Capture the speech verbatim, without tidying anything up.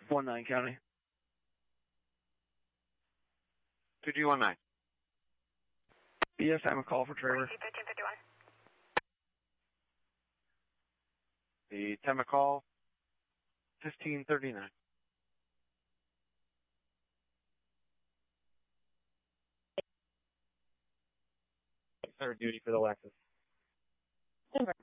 one nine County. two G one nine. Yes, I'm a call for Trevor. thirteen fifty-one. The time of call, fifteen thirty-nine. Third duty for the Lexus. Denver.